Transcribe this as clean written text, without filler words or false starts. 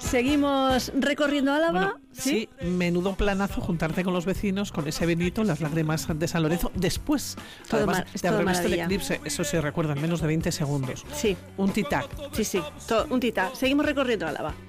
Seguimos recorriendo Álava. Bueno, sí, menudo planazo juntarte con los vecinos, con ese Benito, las lágrimas de San Lorenzo. Después, además de haber visto el eclipse, eso se recuerda en menos de 20 segundos. Sí. Un tic-tac. Sí, un tic-tac. Seguimos recorriendo Álava.